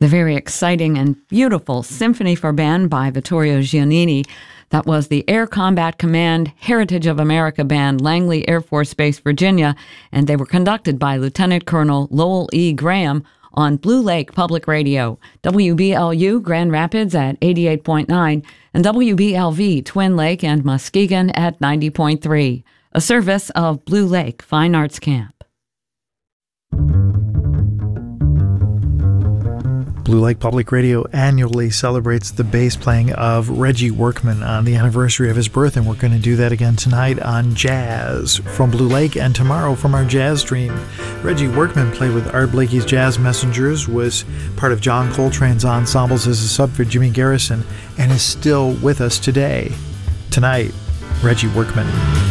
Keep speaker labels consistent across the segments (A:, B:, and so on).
A: the very exciting and beautiful Symphony for Band by Vittorio Giannini. That was the Air Combat Command Heritage of America Band, Langley Air Force Base, Virginia, and they were conducted by Lieutenant Colonel Lowell E. Graham on Blue Lake Public Radio, WBLU Grand Rapids at 88.9, and WBLV Twin Lake and Muskegon at 90.3, a service of Blue Lake Fine Arts Camp.
B: Blue Lake Public Radio annually celebrates the bass playing of Reggie Workman on the anniversary of his birth, and we're going to do that again tonight on Jazz from Blue Lake and tomorrow from our Jazz Stream. Reggie Workman played with Art Blakey's Jazz Messengers, was part of John Coltrane's ensembles as a sub for Jimmy Garrison, and is still with us today. Tonight, Reggie Workman.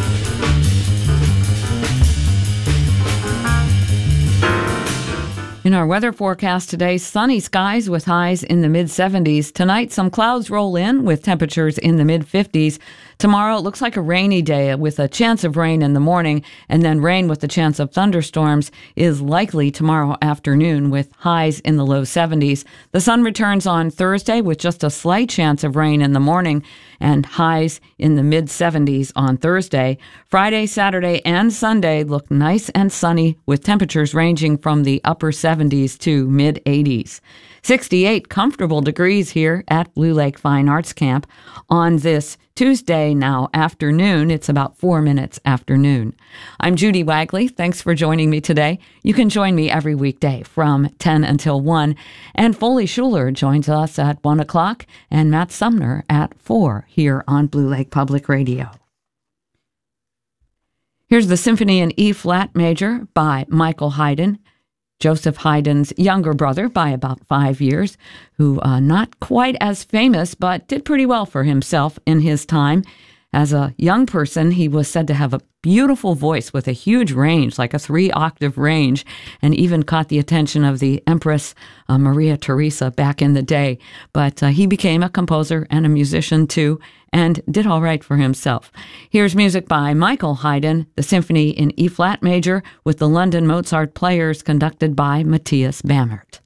A: In our weather forecast today, sunny skies with highs in the mid-70s. Tonight, some clouds roll in with temperatures in the mid-50s. Tomorrow, it looks like a rainy day with a chance of rain in the morning, and then rain with a chance of thunderstorms is likely tomorrow afternoon with highs in the low 70s. The sun returns on Thursday with just a slight chance of rain in the morning and highs in the mid-70s on Thursday. Friday, Saturday, and Sunday look nice and sunny with temperatures ranging from the upper 70s to mid-80s. 68 comfortable degrees here at Blue Lake Fine Arts Camp on this Tuesday now afternoon. It's about 4 minutes after noon. I'm Judy Wagley. Thanks for joining me today. You can join me every weekday from 10 until 1. And Foley Schuler joins us at 1 o'clock and Matt Sumner at 4 here on Blue Lake Public Radio. Here's the Symphony in E-flat major by Michael Haydn, Joseph Haydn's younger brother by about 5 years, who not quite as famous, but did pretty well for himself in his time. As a young person, he was said to have a beautiful voice with a huge range, like a 3-octave range, and even caught the attention of the Empress Maria Theresa back in the day. But he became a composer and a musician too, and did all right for himself. Here's music by Michael Haydn, the Symphony in E-flat major with the London Mozart Players, conducted by Matthias Bamert.